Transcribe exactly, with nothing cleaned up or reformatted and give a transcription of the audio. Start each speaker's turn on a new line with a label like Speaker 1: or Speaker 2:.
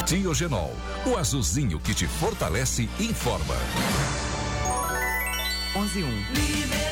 Speaker 1: Tiogenol, o azulzinho que te fortalece e informa.
Speaker 2: onze e um.